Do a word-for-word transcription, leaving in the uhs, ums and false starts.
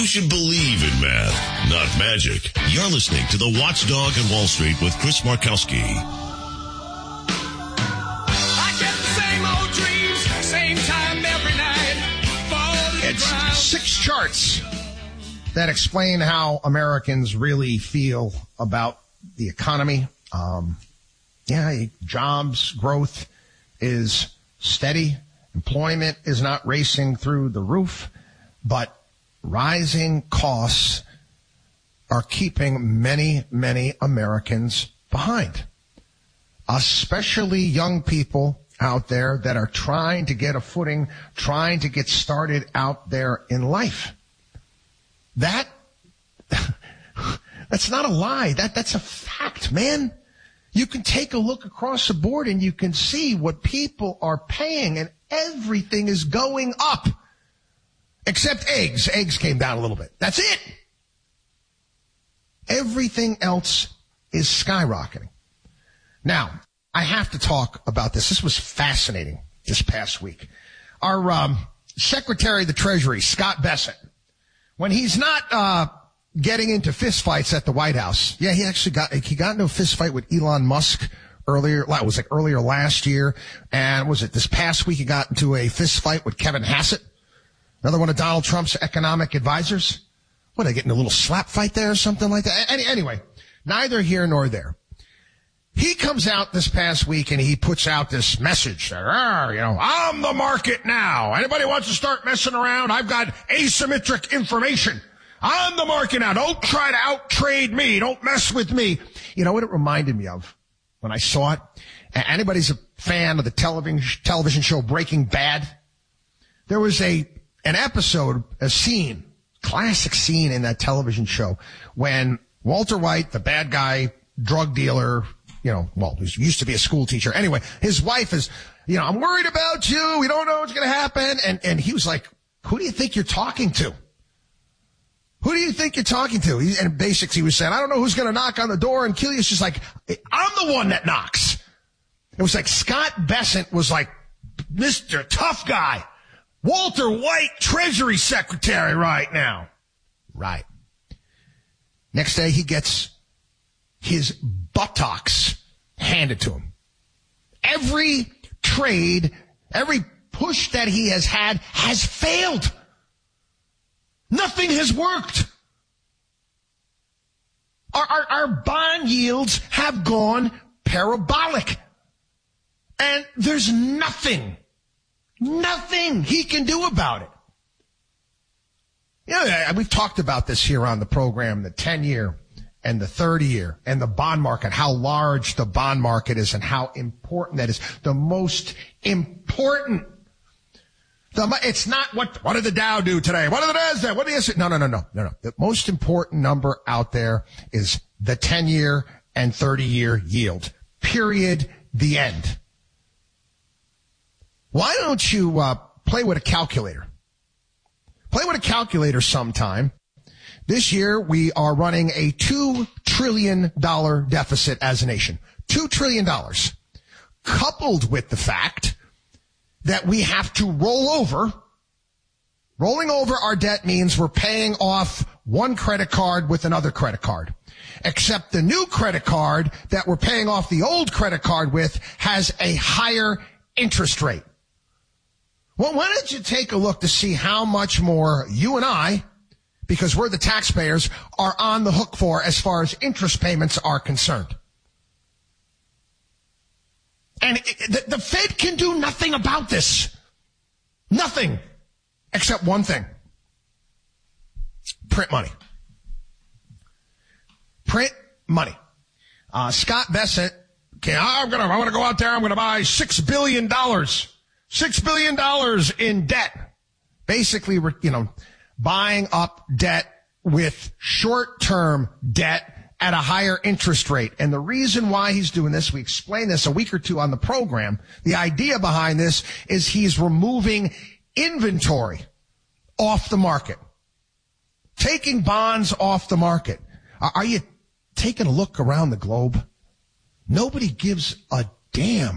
should believe in math, not magic. You're listening to The Watchdog on Wall Street with Chris Markowski. I get the same old dreams, same time every night. It's six charts that explain how Americans really feel about the economy. Um, yeah, jobs growth is steady. Employment is not racing through the roof, but rising costs are keeping many, many Americans behind, especially young people out there that are trying to get a footing, trying to get started out there in life. That, that's not a lie. That, that's a fact, man. You can take a look across the board and you can see what people are paying, and everything is going up. Except eggs. Eggs came down a little bit. That's it. Everything else is skyrocketing. Now, I have to talk about this. This was fascinating this past week. Our um, Secretary of the Treasury, Scott Bessent, when he's not uh, getting into fistfights at the White House. Yeah, he actually got he got into a fistfight with Elon Musk earlier. It was like earlier last year, and was it this past week? He got into a fistfight with Kevin Hassett, another one of Donald Trump's economic advisors. What, are they getting a little slap fight there or something like that? Any, anyway, neither here nor there. He comes out this past week and he puts out this message that, ah, you know, I'm the market now. Anybody wants to start messing around? I've got asymmetric information. I'm the market now. Don't try to out-trade me. Don't mess with me. You know what it reminded me of when I saw it? Anybody's a fan of the television television show Breaking Bad? There was a an episode, a scene, classic scene in that television show when Walter White, the bad guy, drug dealer, you know, well, he used to be a school teacher. Anyway, his wife is, you know, I'm worried about you. We don't know what's going to happen. And, and he was like, who do you think you're talking to? Who do you think you're talking to? He, and basically he was saying, I don't know who's going to knock on the door and kill you. It's just like, I'm the one that knocks. It was like Scott Bessent was like Mister Tough Guy. Walter White, Treasury Secretary right now. Right. Next day he gets his buttocks handed to him. Every trade, every push that he has had has failed. Nothing has worked. Our, our, our bond yields have gone parabolic. And there's nothing, nothing he can do about it. You know, we've talked about this here on the program, the ten-year and the thirty-year and the bond market, how large the bond market is and how important that is. The most important. The, it's not what, what did the Dow do today? What did the Nasdaq? What did the S and P? No, no, no, no, no, no. The most important number out there is the ten-year and thirty-year yield. Period. The end. Why don't you uh, play with a calculator? Play with a calculator sometime. This year, we are running a two trillion dollars deficit as a nation. two trillion dollars. Coupled with the fact that we have to roll over. Rolling over our debt means we're paying off one credit card with another credit card. Except the new credit card that we're paying off the old credit card with has a higher interest rate. Well, why don't you take a look to see how much more you and I, because we're the taxpayers, are on the hook for as far as interest payments are concerned. And it, the, the Fed can do nothing about this. Nothing. Except one thing. Print money. Print money. Uh, Scott Bessent, okay, I'm gonna, I want to go out there, I'm gonna buy six billion dollars. Six billion dollars in debt. Basically, you know, buying up debt with short-term debt at a higher interest rate. And the reason why he's doing this, we explained this a week or two on the program. The idea behind this is he's removing inventory off the market. Taking bonds off the market. Are you taking a look around the globe? Nobody gives a damn